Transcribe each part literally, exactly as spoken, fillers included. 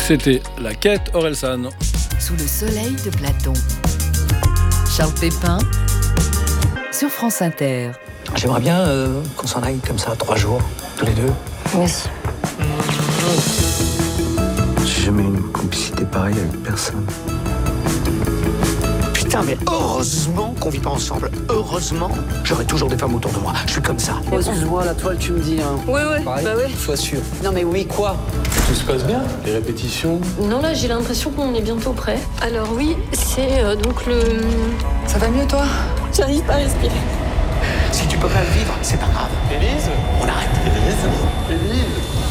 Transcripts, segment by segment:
C'était La Quête Orelsan. Sous le soleil de Platon. Charles Pépin sur France Inter. J'aimerais bien euh, qu'on s'en aille comme ça, trois jours, tous les deux. Oui. J'ai jamais eu une complicité pareille avec personne. Putain, mais heureusement qu'on vit pas ensemble. Heureusement, j'aurai toujours des femmes autour de moi. Je suis comme ça. Excuse-moi, la toile, tu me dis, hein. Oui, oui, Pareil, bah oui. sois sûr. Non, mais oui, quoi? Tout se passe bien? Les répétitions? Non, là, j'ai l'impression qu'on est bientôt prêt. Alors oui, c'est euh, donc le... Ça va mieux, toi? J'arrive pas à respirer. Si tu peux pas le vivre, c'est pas grave. Élise? On arrête. Élise? Élise?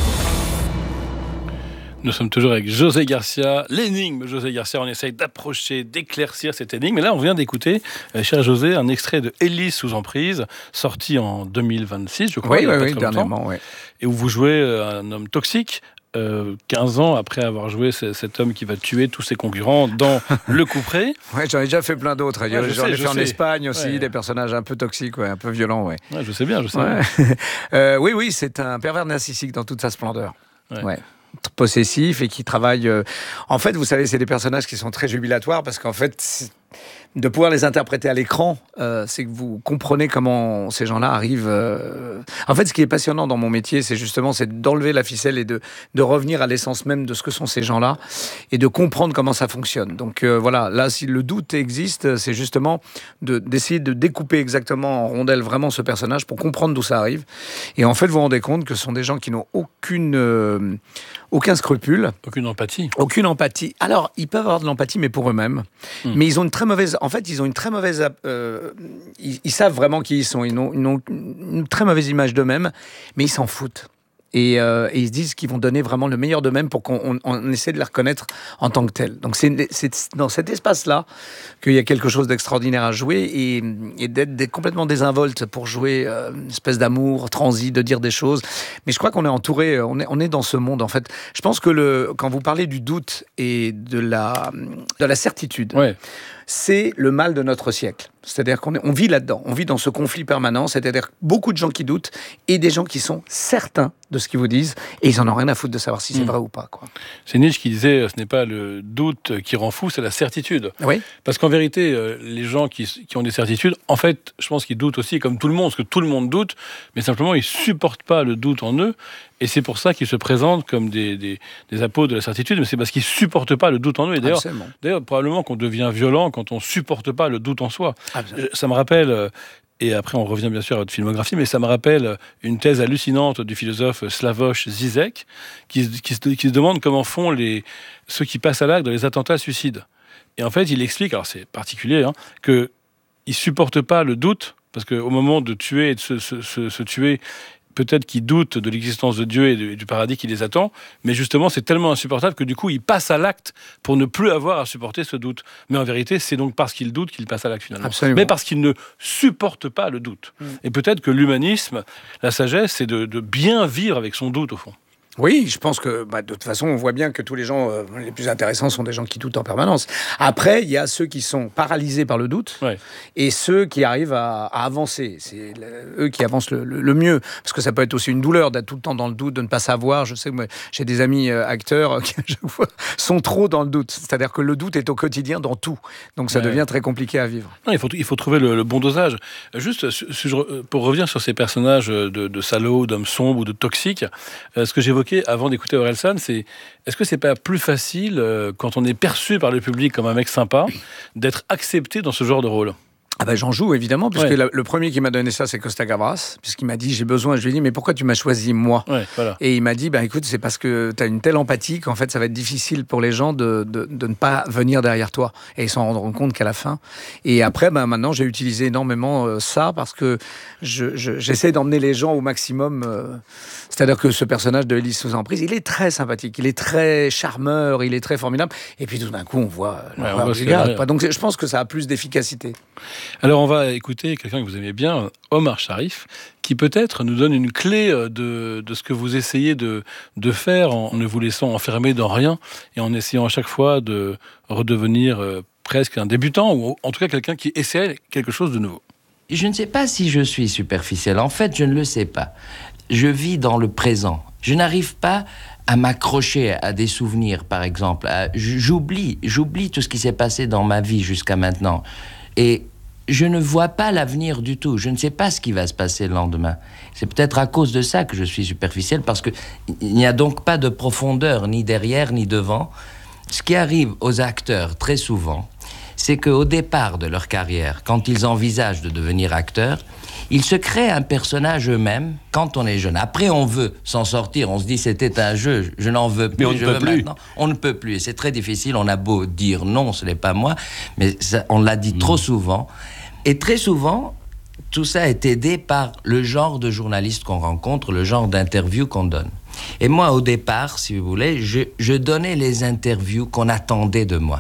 Nous sommes toujours avec José Garcia, l'énigme José Garcia. On essaye d'approcher, d'éclaircir cette énigme. Et là, on vient d'écouter, euh, cher José, un extrait de Élise sous emprise, sorti en deux mille vingt-six, je crois. Oui, il y a oui, pas oui, très longtemps. dernièrement, oui. Et où vous jouez euh, un homme toxique, euh, quinze ans après avoir joué c- cet homme qui va tuer tous ses concurrents dans Le Couperet. Ouais, j'en ai déjà fait plein d'autres. Ouais, je j'en sais, ai je fait en sais. Espagne aussi, Ouais. des personnages un peu toxiques, ouais, un peu violents. Ouais. Ouais, je sais bien, je sais Ouais. bien. Euh, oui, oui, c'est un pervers narcissique dans toute sa splendeur. Ouais. Ouais. Possessif et qui travaille. euh, En fait, vous savez, c'est des personnages qui sont très jubilatoires parce qu'en fait, c'est- de pouvoir les interpréter à l'écran, euh, c'est que vous comprenez comment ces gens-là arrivent. euh, En fait, ce qui est passionnant dans mon métier, c'est justement c'est d'enlever la ficelle et de, de revenir à l'essence même de ce que sont ces gens-là et de comprendre comment ça fonctionne. Donc euh, voilà, là, si le doute existe, c'est justement de, d'essayer de découper exactement en rondelles vraiment ce personnage pour comprendre d'où ça arrive. Et en fait, vous vous rendez compte que ce sont des gens qui n'ont aucune, euh, aucun scrupule. Aucune empathie. Aucune empathie. Alors, ils peuvent avoir de l'empathie, mais pour eux-mêmes. Mm. Mais ils ont une très mauvaise... En fait, ils ont une très mauvaise... euh, ils, ils savent vraiment qui ils sont. Ils ont, ils ont une très mauvaise image d'eux-mêmes, mais ils s'en foutent. Et, euh, et ils se disent qu'ils vont donner vraiment le meilleur d'eux-mêmes pour qu'on on, on essaie de les reconnaître en tant que tels. Donc, c'est, c'est dans cet espace-là qu'il y a quelque chose d'extraordinaire à jouer et, et d'être des- complètement désinvolte pour jouer euh, une espèce d'amour, transi, de dire des choses. Mais je crois qu'on est entouré, on est, on est dans ce monde, en fait. Je pense que le, quand vous parlez du doute et de la, de la certitude, Ouais. c'est le mal de notre siècle. C'est-à-dire qu'on est- on vit là-dedans, on vit dans ce conflit permanent, c'est-à-dire beaucoup de gens qui doutent et des gens qui sont certains de ce qu'ils vous disent et ils en ont rien à foutre de savoir si c'est Mm. vrai ou pas, quoi. C'est Nietzsche qui disait euh, ce n'est pas le doute qui rend fou, c'est la certitude. Oui. Parce qu'en vérité, euh, les gens qui, qui ont des certitudes, en fait, je pense qu'ils doutent aussi, comme tout le monde, parce que tout le monde doute, mais simplement, ils supportent pas le doute en eux, et c'est pour ça qu'ils se présentent comme des, des, des apôtres de la certitude, mais c'est parce qu'ils supportent pas le doute en eux. Et d'ailleurs, Absolument. d'ailleurs, probablement qu'on devient violent quand on supporte pas le doute en soi. Absolument. Je- Ça me rappelle, euh, et après on revient bien sûr à votre filmographie, mais ça me rappelle une thèse hallucinante du philosophe Slavoj Zizek, qui, se- qui, se, qui se demande comment font les, ceux qui passent à l'acte dans les attentats suicides. Et en fait, il explique, alors c'est particulier, hein, qu'ils ne supportent pas le doute, parce qu'au moment de tuer et de se, se- se- se tuer, peut-être qu'ils doutent de l'existence de Dieu et de- du paradis qui les attend, mais justement, c'est tellement insupportable que du coup, ils passent à l'acte pour ne plus avoir à supporter ce doute. Mais en vérité, c'est donc parce qu'ils doutent qu'ils passent à l'acte finalement. Absolument. Mais parce qu'ils ne supportent pas le doute. Et peut-être que l'humanisme, la sagesse, c'est de, de bien vivre avec son doute, au fond. Oui, je pense que bah, de toute façon, on voit bien que tous les gens euh, les plus intéressants sont des gens qui doutent en permanence. Après, il y a ceux qui sont paralysés par le doute Ouais. et ceux qui arrivent à, à avancer. C'est le- eux qui avancent le, le- le mieux. Parce que ça peut être aussi une douleur d'être tout le temps dans le doute, de ne pas savoir. Je sais que moi, j'ai des amis euh, acteurs euh, qui, à chaque fois, sont trop dans le doute. C'est-à-dire que le doute est au quotidien dans tout. Donc ça Ouais. devient très compliqué à vivre. Non, il faut, il faut trouver le, le bon dosage. Juste su- su- je- pour revenir sur ces personnages de, de salauds, d'hommes sombres ou de toxiques, euh, ce que j'évoquais avant d'écouter Orelsan, c'est est-ce que c'est pas plus facile, euh, quand on est perçu par le public comme un mec sympa, d'être accepté dans ce genre de rôle? Ah ben j'en joue évidemment, puisque Ouais. la- le premier qui m'a donné ça, c'est Costa Gavras, puisqu'il m'a dit j'ai besoin. Je lui ai dit mais pourquoi tu m'as choisi moi? Ouais, voilà. Et il m'a dit, bah, écoute, c'est parce que tu as une telle empathie qu'en fait, ça va être difficile pour les gens de, de, de ne pas venir derrière toi. Et ils s'en rendront compte qu'à la fin. Et après, bah, maintenant, j'ai utilisé énormément euh, ça parce que je, je- j'essaie d'emmener les gens au maximum. euh, c'est-à-dire que ce personnage de Élise sous emprise, il est très sympathique, il est très charmeur, il est très formidable. Et puis tout d'un coup, on voit Ouais, l'horreur on voit du ce gars, qu'il y a quoi. Donc je pense que ça a plus d'efficacité. Alors on va écouter quelqu'un que vous aimez bien, Omar Sharif, qui peut-être nous donne une clé euh, de, de ce que vous essayez de, de faire en ne vous laissant enfermer dans rien et en essayant à chaque fois de redevenir euh, presque un débutant ou en tout cas quelqu'un qui essaie quelque chose de nouveau. Je ne sais pas si je suis superficiel. En fait, je ne le sais pas. Je vis dans le présent. Je n'arrive pas à m'accrocher à des souvenirs, par exemple. À, j'oublie, j'oublie tout ce qui s'est passé dans ma vie jusqu'à maintenant. Et je ne vois pas l'avenir du tout. Je ne sais pas ce qui va se passer le lendemain. C'est peut-être à cause de ça que je suis superficiel, parce qu'il n'y a donc pas de profondeur, ni derrière, ni devant. Ce qui arrive aux acteurs, très souvent, c'est qu'au départ de leur carrière, quand ils envisagent de devenir acteurs, ils se créent un personnage eux-mêmes quand on est jeune. Après, on veut s'en sortir. On se dit, c'était un jeu, je n'en veux plus, mais on ne je peut veux plus. maintenant. On ne peut plus. Et c'est très difficile. On a beau dire non, ce n'est pas moi, mais ça, on l'a dit mmh. trop souvent. Et très souvent, tout ça est aidé par le genre de journaliste qu'on rencontre, le genre d'interview qu'on donne. Et moi, au départ, si vous voulez, je, je donnais les interviews qu'on attendait de moi.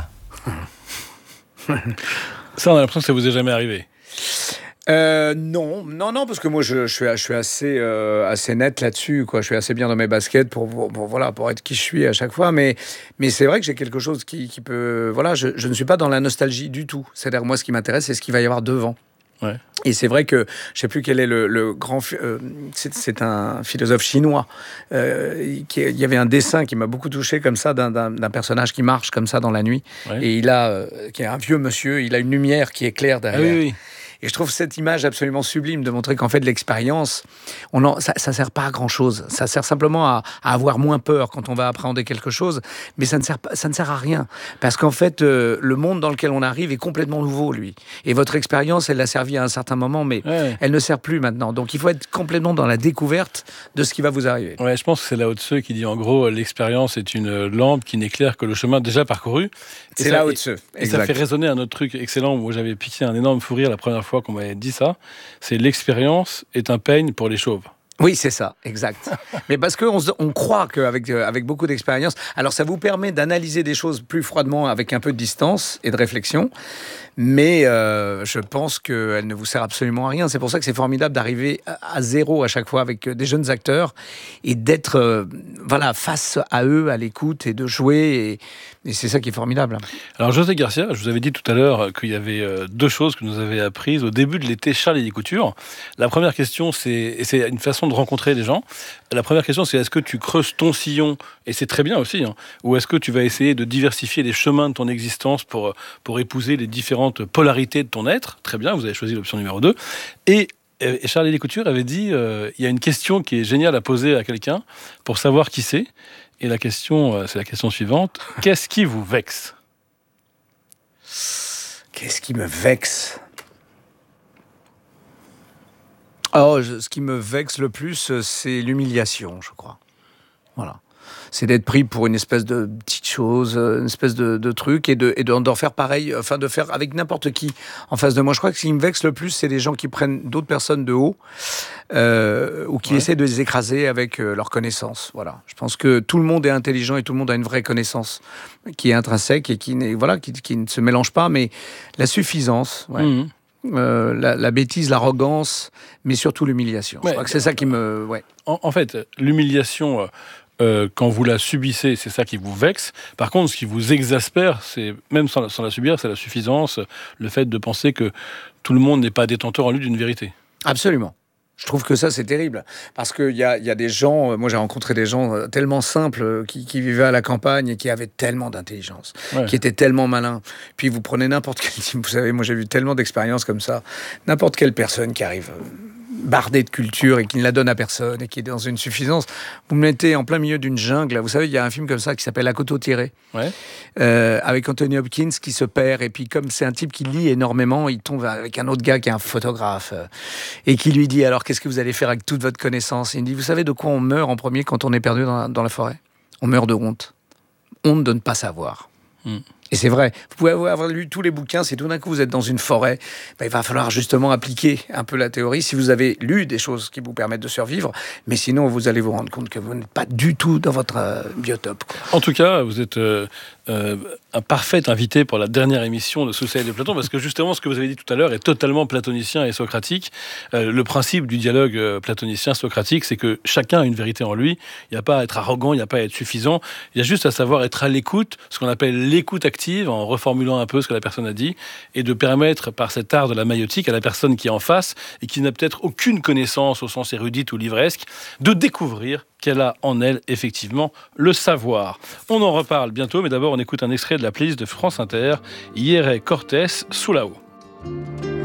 Ça, on a l'impression que ça vous est jamais arrivé. Euh, non, non, non, parce que moi je, je suis, je suis assez, euh, assez net là-dessus, quoi. Je suis assez bien dans mes baskets pour, pour, pour, voilà, pour être qui je suis à chaque fois. Mais, mais c'est vrai que j'ai quelque chose qui, qui peut. Voilà, je, je ne suis pas dans la nostalgie du tout. C'est-à-dire, moi, ce qui m'intéresse, c'est ce qu'il va y avoir devant. Ouais. Et c'est vrai que je ne sais plus quel est le, le grand. Euh, c'est, c'est un philosophe chinois. Euh, qui, il y avait un dessin qui m'a beaucoup touché comme ça d'un, d'un, d'un personnage qui marche comme ça dans la nuit. Ouais. Et il a, euh, qui est un vieux monsieur, il a une lumière qui éclaire derrière. Ah oui, oui. Et je trouve cette image absolument sublime de montrer qu'en fait, l'expérience, on en, ça ne sert pas à grand-chose. Ça sert simplement à, à avoir moins peur quand on va appréhender quelque chose, mais ça ne sert, pas, ça ne sert à rien. Parce qu'en fait, euh, le monde dans lequel on arrive est complètement nouveau, lui. Et votre expérience, elle l'a servi à un certain moment, mais ouais. elle ne sert plus maintenant. Donc, il faut être complètement dans la découverte de ce qui va vous arriver. Ouais, je pense que c'est Lao Tse qui dit, en gros, l'expérience est une lampe qui n'éclaire que le chemin déjà parcouru. Et c'est Lao Tse. Et, et ça fait résonner un autre truc excellent. Moi, j'avais piqué un énorme fou rire la première fois qu'on m'avait dit ça, c'est l'expérience est un peigne pour les chauves. Oui, c'est ça, exact. Mais parce qu'on on croit qu'avec avec beaucoup d'expérience, alors ça vous permet d'analyser des choses plus froidement avec un peu de distance et de réflexion, mais euh, je pense qu'elle ne vous sert absolument à rien. C'est pour ça que c'est formidable d'arriver à zéro à chaque fois avec des jeunes acteurs et d'être euh, voilà, face à eux, à l'écoute et de jouer. Et, et c'est ça qui est formidable. Alors José Garcia, je vous avais dit tout à l'heure qu'il y avait deux choses que nous avez apprises au début de l'été Charles et les Coutures. La première question, c'est, et c'est une façon de rencontrer les gens. La première question, c'est est-ce que tu creuses ton sillon, et c'est très bien aussi, hein, ou est-ce que tu vas essayer de diversifier les chemins de ton existence pour, pour épouser les différentes polarités de ton être. Très bien, vous avez choisi l'option numéro deux. Et, et Charles et les Coutures avait dit, euh, il y a une question qui est géniale à poser à quelqu'un pour savoir qui c'est. Et la question, c'est la question suivante. Qu'est-ce qui vous vexe ? Qu'est-ce qui me vexe ? Oh, je, ce qui me vexe le plus, c'est l'humiliation, je crois. Voilà. C'est d'être pris pour une espèce de petite chose, une espèce de, de truc, et, de, et de, d'en faire pareil, enfin de faire avec n'importe qui en face de moi. Je crois que ce qui me vexe le plus, c'est les gens qui prennent d'autres personnes de haut, euh, ou qui ouais. essaient de les écraser avec euh, leur connaissance. Voilà. Je pense que tout le monde est intelligent et tout le monde a une vraie connaissance qui est intrinsèque et qui, n'est, voilà, qui, qui ne se mélange pas, mais la suffisance... Ouais. Mmh. Euh, la, la bêtise, l'arrogance, mais surtout l'humiliation. Ouais, je crois que c'est ça qui me... Ouais. En, en fait, l'humiliation, euh, quand vous la subissez, c'est ça qui vous vexe. Par contre, ce qui vous exaspère, c'est, même sans, sans la subir, c'est la suffisance, le fait de penser que tout le monde n'est pas détenteur en lui d'une vérité. Absolument. Je trouve que ça, c'est terrible. Parce qu'il y a, y a des gens... Moi, j'ai rencontré des gens tellement simples qui, qui vivaient à la campagne et qui avaient tellement d'intelligence, ouais. qui étaient tellement malins. Puis vous prenez n'importe quel type... Vous savez, moi, j'ai vu tellement d'expériences comme ça. N'importe quelle personne qui arrive bardée de culture et qui ne la donne à personne et qui est dans une suffisance. Vous me mettez en plein milieu d'une jungle. Vous savez, il y a un film comme ça qui s'appelle « À couteau tiré ouais. ». Euh, avec Anthony Hopkins qui se perd, et puis comme c'est un type qui lit énormément, il tombe avec un autre gars qui est un photographe euh, et qui lui dit alors qu'est-ce que vous allez faire avec toute votre connaissance? Il dit vous savez de quoi on meurt en premier quand on est perdu dans, dans la forêt? On meurt de honte, honte de ne pas savoir. Mm. Et c'est vrai, vous pouvez avoir lu tous les bouquins, si tout d'un coup vous êtes dans une forêt, ben il va falloir justement appliquer un peu la théorie, si vous avez lu des choses qui vous permettent de survivre, mais sinon vous allez vous rendre compte que vous n'êtes pas du tout dans votre euh, biotope. Quoi. En tout cas, vous êtes euh, euh, un parfait invité pour la dernière émission de Sous le soleil de Platon, parce que justement, ce que vous avez dit tout à l'heure est totalement platonicien et socratique. Euh, le principe du dialogue euh, platonicien-socratique, c'est que chacun a une vérité en lui. Il n'y a pas à être arrogant, il n'y a pas à être suffisant. Il y a juste à savoir être à l'écoute, ce qu'on appelle l'écoute active, en reformulant un peu ce que la personne a dit, et de permettre, par cet art de la maïotique, à la personne qui est en face, et qui n'a peut-être aucune connaissance au sens érudite ou livresque, de découvrir qu'elle a en elle, effectivement, le savoir. On en reparle bientôt, mais d'abord, on écoute un extrait de la playlist de France Inter, Hieré Cortés, Sous la haut.